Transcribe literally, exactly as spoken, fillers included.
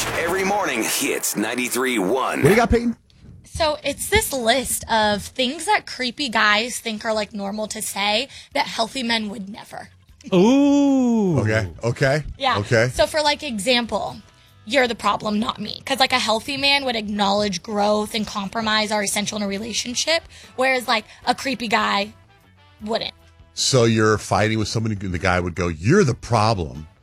Every morning hits ninety-three one. What do you got, Peyton? So it's this list of things that creepy guys think are like normal to say that healthy men would never. Ooh. Okay. Okay. Yeah. Okay. So for like example, you're the problem, not me. Because like a healthy man would acknowledge growth and compromise are essential in a relationship, whereas like a creepy guy wouldn't. So you're fighting with somebody, and the guy would go, "You're the problem,"